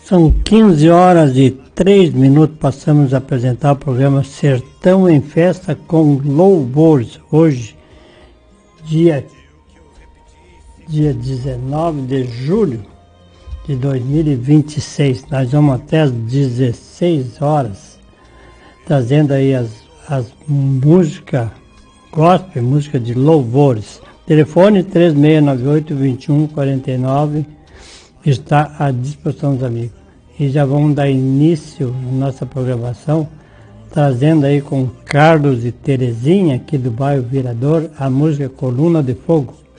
São 15 horas e 3 minutos, passamos a apresentar o programa Sertão em Festa com Louvores. Hoje, dia 19 de julho de 2026. Nós vamos até às 16 horas, trazendo aí as músicas gospel, música de louvores. Telefone 3698-2149 está à disposição dos amigos. E já vamos dar início à nossa programação, trazendo aí com Carlos e Terezinha, aqui do bairro Virador, a música Coluna de Fogo.